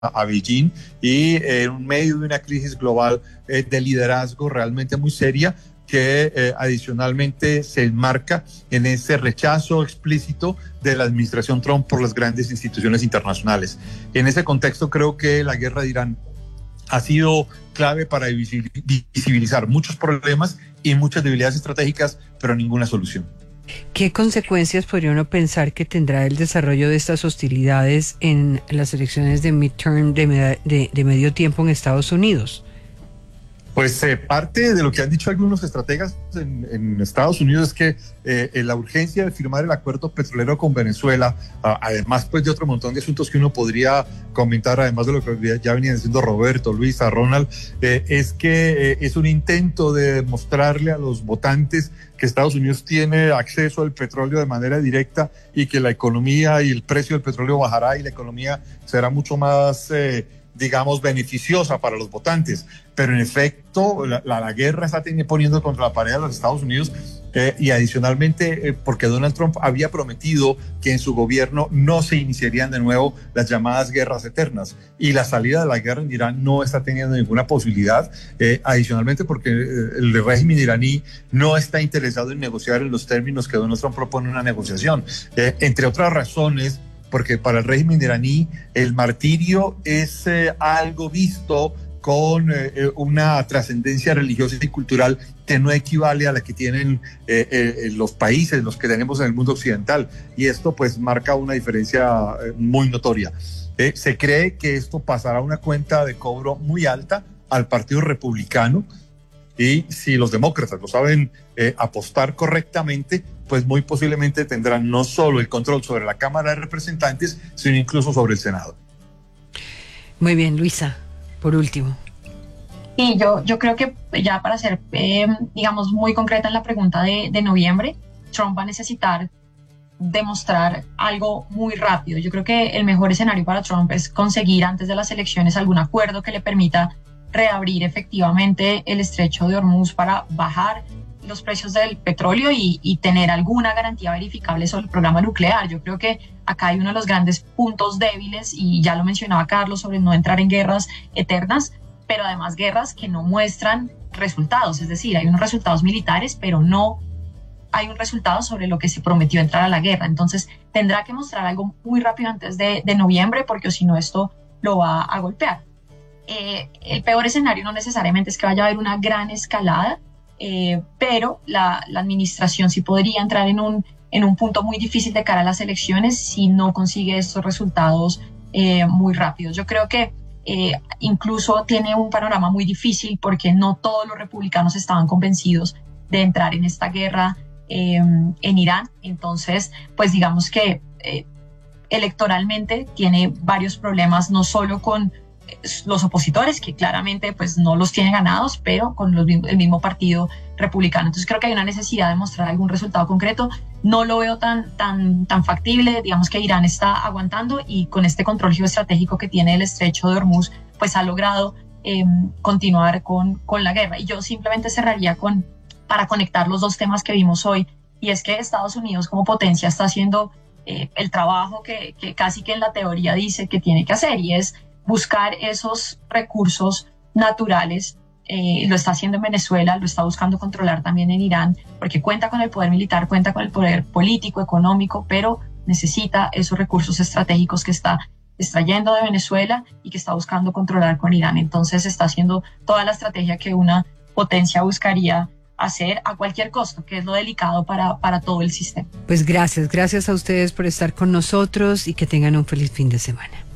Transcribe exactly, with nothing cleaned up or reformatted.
a Beijing y eh, en medio de una crisis global eh, de liderazgo realmente muy seria que eh, adicionalmente se enmarca en ese rechazo explícito de la administración Trump por las grandes instituciones internacionales. En ese contexto creo que la guerra de Irán ha sido clave para visibilizar muchos problemas y muchas debilidades estratégicas, pero ninguna solución. ¿Qué consecuencias podría uno pensar que tendrá el desarrollo de estas hostilidades en las elecciones de midterm de, de, de medio tiempo en Estados Unidos? Pues eh, parte de lo que han dicho algunos estrategas en, en Estados Unidos es que eh, la urgencia de firmar el acuerdo petrolero con Venezuela, uh, además pues de otro montón de asuntos que uno podría comentar, además de lo que ya venían diciendo Roberto, Luisa, Ronald, eh, es que eh, es un intento de demostrarle a los votantes que Estados Unidos tiene acceso al petróleo de manera directa y que la economía y el precio del petróleo bajará y la economía será mucho más Eh, digamos, beneficiosa para los votantes, pero en efecto la, la, la guerra está teniendo, poniendo contra la pared a los Estados Unidos eh, y adicionalmente eh, porque Donald Trump había prometido que en su gobierno no se iniciarían de nuevo las llamadas guerras eternas y la salida de la guerra en Irán no está teniendo ninguna posibilidad, eh, adicionalmente porque eh, el régimen iraní no está interesado en negociar en los términos que Donald Trump propone una negociación, eh, entre otras razones porque para el régimen iraní el martirio es eh, algo visto con eh, una trascendencia religiosa y cultural que no equivale a la que tienen eh, eh, los países, los que tenemos en el mundo occidental, y esto pues marca una diferencia eh, muy notoria. Eh, se cree que esto pasará a una cuenta de cobro muy alta al Partido Republicano, y si los demócratas lo saben eh, apostar correctamente, pues muy posiblemente tendrán no solo el control sobre la Cámara de Representantes, sino incluso sobre el Senado. Muy bien, Luisa, por último. Sí, yo, yo creo que ya para ser, eh, digamos, muy concreta en la pregunta de, de noviembre, Trump va a necesitar demostrar algo muy rápido. Yo creo que el mejor escenario para Trump es conseguir antes de las elecciones algún acuerdo que le permita reabrir efectivamente el estrecho de Hormuz para bajar los precios del petróleo y, y tener alguna garantía verificable sobre el programa nuclear. Yo creo que acá hay uno de los grandes puntos débiles, y ya lo mencionaba Carlos, sobre no entrar en guerras eternas, pero además guerras que no muestran resultados, es decir, hay unos resultados militares, pero no hay un resultado sobre lo que se prometió entrar a la guerra. Entonces tendrá que mostrar algo muy rápido antes de, de noviembre, porque si no esto lo va a golpear. Eh, el peor escenario no necesariamente es que vaya a haber una gran escalada, eh, pero la, la administración sí podría entrar en un, en un punto muy difícil de cara a las elecciones si no consigue estos resultados eh, muy rápidos. Yo creo que eh, incluso tiene un panorama muy difícil porque no todos los republicanos estaban convencidos de entrar en esta guerra eh, en Irán. Entonces, pues digamos que eh, electoralmente tiene varios problemas, no solo con los opositores, que claramente pues no los tiene ganados, pero con los, el mismo partido republicano. Entonces creo que hay una necesidad de mostrar algún resultado concreto. No lo veo tan, tan, tan factible. Digamos que Irán está aguantando y con este control geoestratégico que tiene el estrecho de Hormuz, pues ha logrado eh, continuar con, con la guerra. Y yo simplemente cerraría con, para conectar los dos temas que vimos hoy, y es que Estados Unidos como potencia está haciendo eh, el trabajo que, que casi que en la teoría dice que tiene que hacer, y es buscar esos recursos naturales. Eh, lo está haciendo en Venezuela, lo está buscando controlar también en Irán, porque cuenta con el poder militar, cuenta con el poder político, económico, pero necesita esos recursos estratégicos que está extrayendo de Venezuela y que está buscando controlar con Irán. Entonces está haciendo toda la estrategia que una potencia buscaría hacer a cualquier costo, que es lo delicado para, para todo el sistema. Pues gracias, gracias a ustedes por estar con nosotros y que tengan un feliz fin de semana.